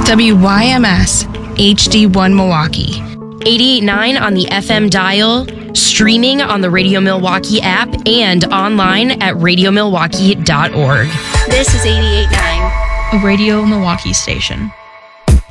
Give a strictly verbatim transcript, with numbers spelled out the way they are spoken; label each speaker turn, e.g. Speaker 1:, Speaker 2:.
Speaker 1: W Y M S, H D one Milwaukee.
Speaker 2: eighty-eight point nine on the F M dial, streaming on the Radio Milwaukee app, and online at radio milwaukee dot org.
Speaker 3: This is eighty-eight point nine.
Speaker 4: A Radio Milwaukee station.